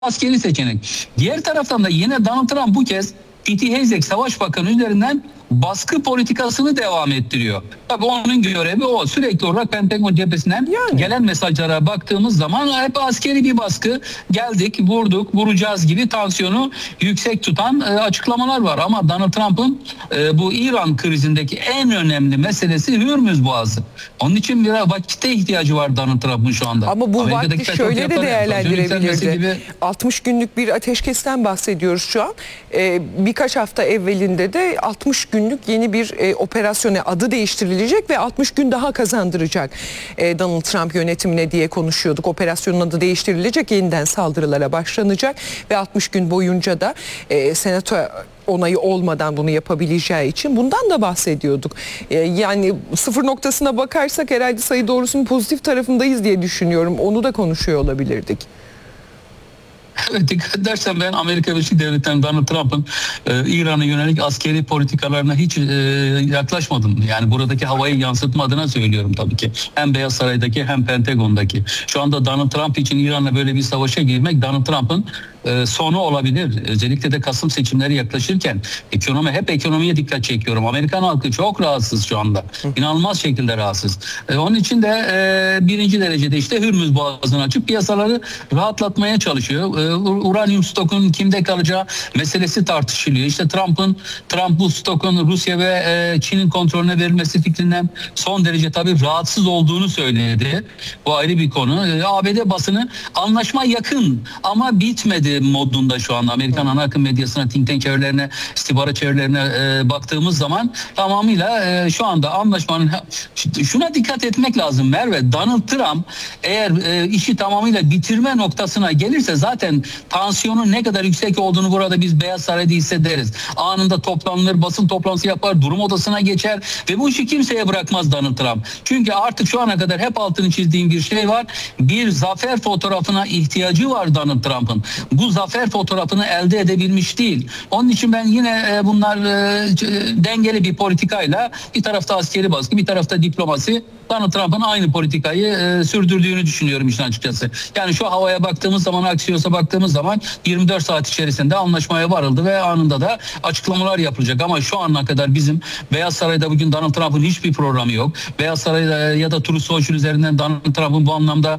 askeri seçenek. Diğer taraftan da yine Donald Trump bu kez Pete Hegseth Savaş Bakanı üzerinden baskı politikasını devam ettiriyor. Tabii onun görevi o. Sürekli olarak Pentagon cephesinden gelen mesajlara baktığımız zaman hep askeri bir baskı. Geldik, vurduk, vuracağız gibi tansiyonu yüksek tutan açıklamalar var. Ama Donald Trump'ın bu İran krizindeki en önemli meselesi Hürmüz Boğazı. Onun için biraz vakite ihtiyacı var Donald Trump'ın şu anda. Ama bu vakti şöyle de değerlendirebilirdi. 60 günlük bir ateşkesten bahsediyoruz şu an. Birkaç hafta evvelinde de 60 günlük yeni bir operasyona adı değiştirilecek ve 60 gün daha kazandıracak Donald Trump yönetimine diye konuşuyorduk. Operasyonun adı değiştirilecek, yeniden saldırılara başlanacak ve 60 gün boyunca da senato onayı olmadan bunu yapabileceği için bundan da bahsediyorduk. Yani sıfır noktasına bakarsak herhalde sayı doğrusunun pozitif tarafındayız diye düşünüyorum. Onu da konuşuyor olabilirdik. Evet, dikkat edersen ben Amerika Birleşik Devletleri'nin Donald Trump'ın İran'a yönelik askeri politikalarına hiç yaklaşmadım. Yani buradaki havayı yansıtma adına söylüyorum tabii ki. Hem Beyaz Saray'daki hem Pentagon'daki. Şu anda Donald Trump için İran'la böyle bir savaşa girmek Donald Trump'ın sonu olabilir. Özellikle de Kasım seçimleri yaklaşırken hep ekonomiye dikkat çekiyorum. Amerikan halkı çok rahatsız şu anda. İnanılmaz şekilde rahatsız. Onun için de birinci derecede işte Hürmüz Boğazı'nı açıp piyasaları rahatlatmaya çalışıyor. Uranyum stokun kimde kalacağı meselesi tartışılıyor. İşte Trump bu stokun Rusya ve Çin'in kontrolüne verilmesi fikrinden son derece tabii rahatsız olduğunu söyledi. Bu ayrı bir konu. ABD basını anlaşma yakın ama bitmedi modunda şu anda. Amerikan ana akım medyasına, think tank çevrelerine, istihbarat çevrelerine baktığımız zaman tamamıyla şu anda anlaşmanın şuna dikkat etmek lazım Merve. Donald Trump eğer işi tamamıyla bitirme noktasına gelirse zaten tansiyonun ne kadar yüksek olduğunu burada biz Beyaz Saray'da hissederiz. Anında toplanır, basın toplantısı yapar, durum odasına geçer ve bu işi kimseye bırakmaz Donald Trump. Çünkü artık şu ana kadar hep altını çizdiğim bir şey var. Bir zafer fotoğrafına ihtiyacı var Donald Trump'ın. Bu zafer fotoğrafını elde edebilmiş değil. Onun için ben yine bunlar dengeli bir politikayla bir tarafta askeri baskı, bir tarafta diplomasi, Donald Trump'ın aynı politikayı sürdürdüğünü düşünüyorum işin açıkçası. Yani şu havaya baktığımız zaman, Axios'a baktığımız zaman 24 saat içerisinde anlaşmaya varıldı ve anında da açıklamalar yapılacak. Ama şu ana kadar bizim Beyaz Saray'da bugün Donald Trump'ın hiçbir programı yok. Beyaz Saray'da ya da Truth Social üzerinden Donald Trump'ın bu anlamda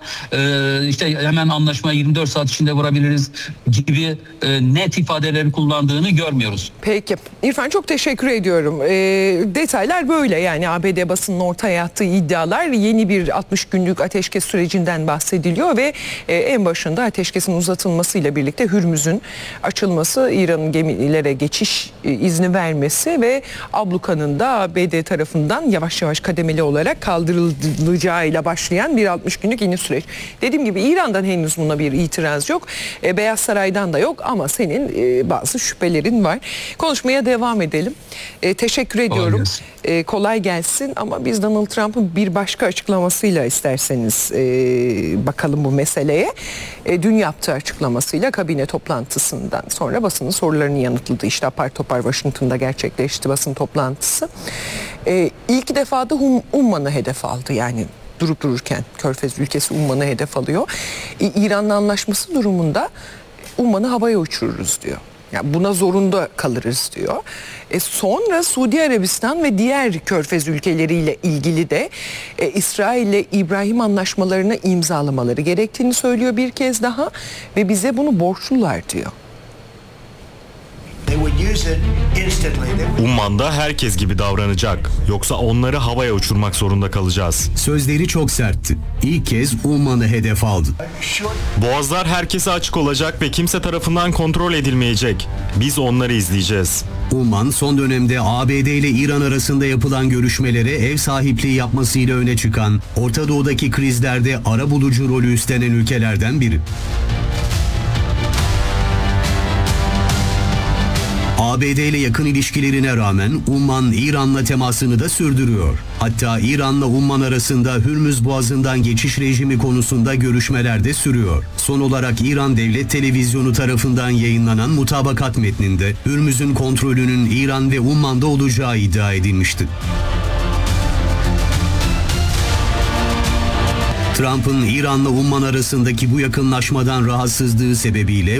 işte hemen anlaşmaya 24 saat içinde vurabiliriz gibi net ifadeleri kullandığını görmüyoruz. Peki. İrfan, çok teşekkür ediyorum. Detaylar böyle, yani ABD basının ortaya attığı iddialar, yeni bir 60 günlük ateşkes sürecinden bahsediliyor ve en başında ateşkesin uzatılmasıyla birlikte Hürmüz'ün açılması, İran'ın gemilere geçiş izni vermesi ve ablukanın da ABD tarafından yavaş yavaş kademeli olarak kaldırılacağıyla başlayan bir 60 günlük yeni süreç. Dediğim gibi İran'dan henüz buna bir itiraz yok. Beyaz Saray'dan da yok ama senin bazı şüphelerin var. Konuşmaya devam edelim. Teşekkür ediyorum. Kolay gelsin ama biz Donald Trump'ın bir başka açıklamasıyla isterseniz bakalım bu meseleye. Dün yaptığı açıklamasıyla kabine toplantısından sonra basının sorularını yanıtladı. İşte apar topar Washington'da gerçekleşti basın toplantısı. İlk defa da Umman'ı hedef aldı, yani durup dururken Körfez ülkesi Umman'ı hedef alıyor. İran'la anlaşması durumunda Umman'ı havaya uçururuz diyor. Yani buna zorunda kalırız diyor. Sonra Suudi Arabistan ve diğer Körfez ülkeleriyle ilgili de İsrail ile İbrahim anlaşmalarını imzalamaları gerektiğini söylüyor bir kez daha ve bize bunu borçlular diyor. Umman'da herkes gibi davranacak. Yoksa onları havaya uçurmak zorunda kalacağız. Sözleri çok sertti. İlk kez Umman'ı hedef aldı. Boğazlar herkese açık olacak ve kimse tarafından kontrol edilmeyecek. Biz onları izleyeceğiz. Umman son dönemde ABD ile İran arasında yapılan görüşmelere ev sahipliği yapmasıyla öne çıkan, Orta Doğu'daki krizlerde arabulucu rolü üstlenen ülkelerden biri. ABD ile yakın ilişkilerine rağmen Umman İran'la temasını da sürdürüyor. Hatta İran'la Umman arasında Hürmüz Boğazı'ndan geçiş rejimi konusunda görüşmeler de sürüyor. Son olarak İran Devlet Televizyonu tarafından yayınlanan mutabakat metninde Hürmüz'ün kontrolünün İran ve Umman'da olacağı iddia edilmişti. Trump'ın İran'la Umman arasındaki bu yakınlaşmadan rahatsızlığı sebebiyle